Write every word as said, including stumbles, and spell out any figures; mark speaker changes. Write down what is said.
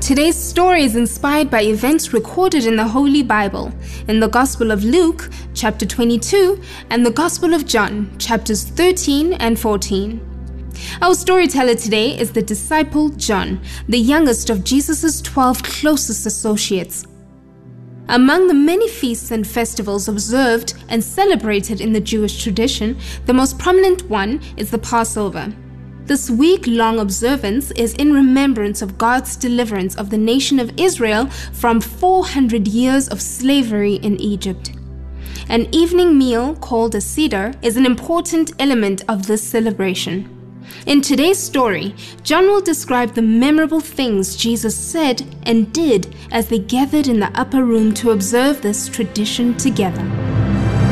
Speaker 1: Today's story is inspired by events recorded in the Holy Bible, in the Gospel of Luke, chapter twenty-two, and the Gospel of John, chapters thirteen and fourteen. Our storyteller today is the disciple John, the youngest of Jesus' twelve closest associates. Among the many feasts and festivals observed and celebrated in the Jewish tradition, the most prominent one is the Passover. This week-long observance is in remembrance of God's deliverance of the nation of Israel from four hundred years of slavery in Egypt. An evening meal called a Seder is an important element of this celebration. In today's story, John will describe the memorable things Jesus said and did as they gathered in the upper room to observe this tradition together.